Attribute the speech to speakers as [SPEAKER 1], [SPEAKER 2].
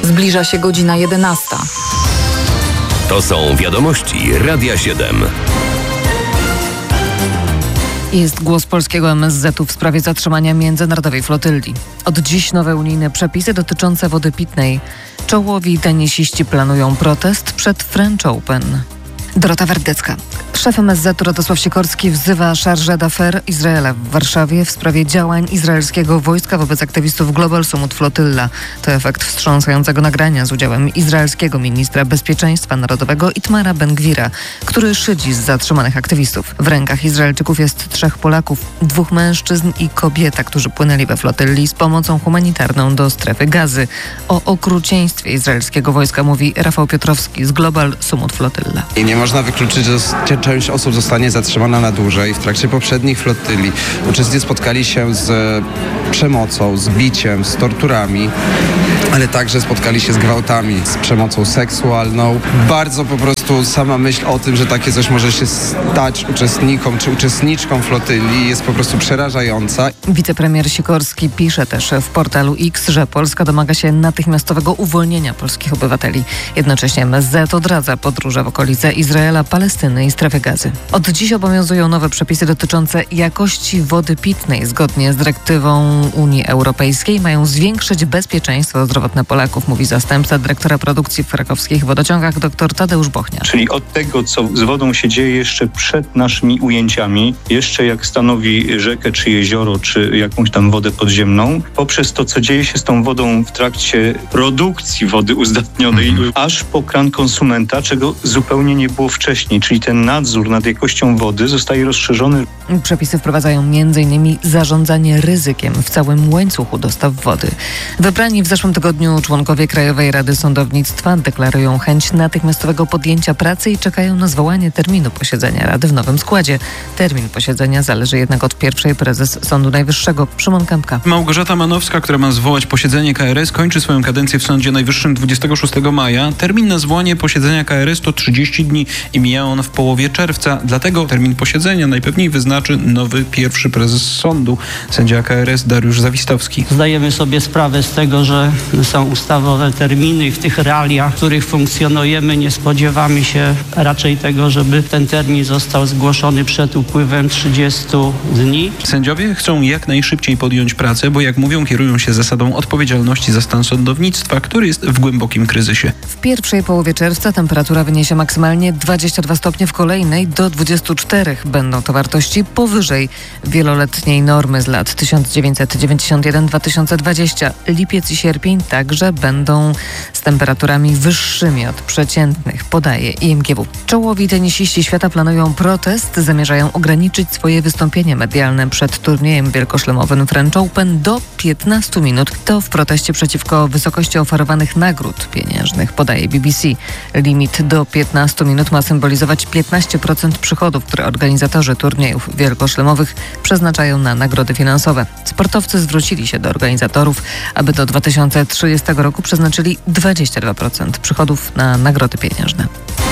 [SPEAKER 1] Zbliża się godzina 11.
[SPEAKER 2] To są wiadomości Radia 7.
[SPEAKER 3] Jest głos polskiego MSZ-u w sprawie zatrzymania międzynarodowej flotyli. Od dziś nowe unijne przepisy dotyczące wody pitnej. Czołowi tenisiści planują protest przed French Open. Dorota Wardecka. Szef MSZ Radosław Sikorski wzywa chargé d'affaires Izraela w Warszawie w sprawie działań izraelskiego wojska wobec aktywistów Global Summit Flotilla. To efekt wstrząsającego nagrania z udziałem izraelskiego ministra bezpieczeństwa narodowego Itmara Ben-Gvira, który szydzi z zatrzymanych aktywistów. W rękach Izraelczyków jest 3 Polaków, 2 mężczyzn i kobieta, którzy płynęli we flotylli z pomocą humanitarną do strefy Gazy. O okrucieństwie izraelskiego wojska mówi Rafał Piotrowski z Global Summit Flotilla.
[SPEAKER 4] Nie można wykluczyć, że część osób zostanie zatrzymana na dłużej. W trakcie poprzednich flotyli uczestnicy spotkali się z przemocą, z biciem, z torturami, ale także spotkali się z gwałtami, z przemocą seksualną. Bardzo po prostu sama myśl o tym, że takie coś może się stać uczestnikom czy uczestniczkom flotyli jest po prostu przerażająca.
[SPEAKER 3] Wicepremier Sikorski pisze też w portalu X, że Polska domaga się natychmiastowego uwolnienia polskich obywateli. Jednocześnie MSZ odradza podróże w okolice Izraela, Palestyny i strefy Gazy. Od dziś obowiązują nowe przepisy dotyczące jakości wody pitnej. Zgodnie z dyrektywą Unii Europejskiej mają zwiększyć bezpieczeństwo zdrowotne Polaków, mówi zastępca dyrektora produkcji w krakowskich wodociągach dr Tadeusz Bochnia.
[SPEAKER 5] Czyli od tego, co z wodą się dzieje jeszcze przed naszymi ujęciami, jeszcze jak stanowi rzekę, czy jezioro, czy jakąś tam wodę podziemną, poprzez to, co dzieje się z tą wodą w trakcie produkcji wody uzdatnionej, aż po kran konsumenta, czego zupełnie nie było wcześniej, czyli ten nadzór nad jakością wody zostaje rozszerzony.
[SPEAKER 3] Przepisy wprowadzają m.in. zarządzanie ryzykiem w całym łańcuchu dostaw wody. Wybrani w zeszłym tygodniu członkowie Krajowej Rady Sądownictwa deklarują chęć natychmiastowego podjęcia pracy i czekają na zwołanie terminu posiedzenia Rady w nowym składzie. Termin posiedzenia zależy jednak od pierwszej prezes Sądu Najwyższego, Szymon Kępka.
[SPEAKER 6] Małgorzata Manowska, która ma zwołać posiedzenie KRS, kończy swoją kadencję w Sądzie Najwyższym 26 maja. Termin na zwołanie posiedzenia KRS to 30 dni i mija on w połowie czerwca. Dlatego termin posiedzenia najpewniej wyznaczy nowy pierwszy prezes sądu, sędzia KRS Dariusz Zawistowski.
[SPEAKER 7] Zdajemy sobie sprawę z tego, że są ustawowe terminy i w tych realiach, w których funkcjonujemy, nie spodziewamy się raczej tego, żeby ten termin został zgłoszony przed upływem 30 dni.
[SPEAKER 6] Sędziowie chcą jak najszybciej podjąć pracę, bo jak mówią, kierują się zasadą odpowiedzialności za stan sądownictwa, który jest w głębokim kryzysie.
[SPEAKER 3] W pierwszej połowie czerwca temperatura wyniesie maksymalnie 22 stopnie, w kolejnej do 24. Będą to wartości powyżej wieloletniej normy z lat 1991-2020. Lipiec i sierpień także będą z temperaturami wyższymi od przeciętnych, podaje IMGW. Czołowi tenisiści świata planują protest, zamierzają ograniczyć swoje wystąpienie medialne przed turniejem wielkoszlemowym French Open do 15 minut. To w proteście przeciwko wysokości oferowanych nagród pieniężnych, podaje BBC. Limit do 15 minut ma symbolizować 15% przychodów, które organizatorzy turniejów wielkoszlemowych przeznaczają na nagrody finansowe. Sportowcy zwrócili się do organizatorów, aby do 2030 roku przeznaczyli 22% przychodów na nagrody pieniężne.